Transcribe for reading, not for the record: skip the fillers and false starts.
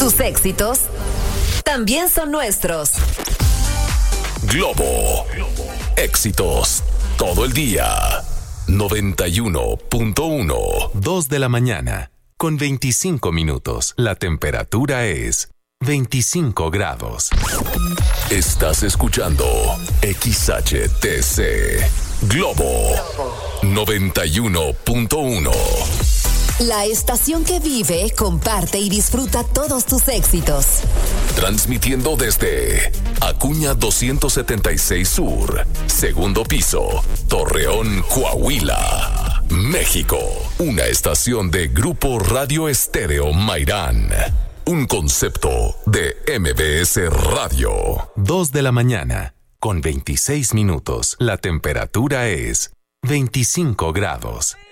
Tus éxitos también son nuestros. Globo. Éxitos todo el día. 91.1. 2 de la mañana, con 25 minutos. La temperatura es 25 grados. Estás escuchando XHTC. Globo 91.1. La estación que vive, comparte y disfruta todos tus éxitos. Transmitiendo desde Acuña 276 Sur, segundo piso, Torreón, Coahuila, México. Una estación de Grupo Radio Estéreo Mairán. Un concepto de MBS Radio. 2 de la mañana, con 26 minutos. La temperatura es 25 grados.